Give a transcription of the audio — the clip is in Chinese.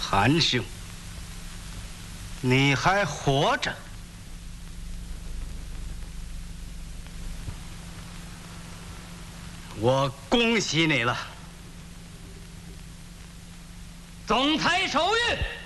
韩兄，你还活着。 我恭喜你了，总裁手谕。